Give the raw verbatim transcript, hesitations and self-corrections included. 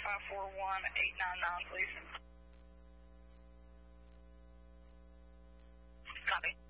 five four one eight nine nine, please. Copy.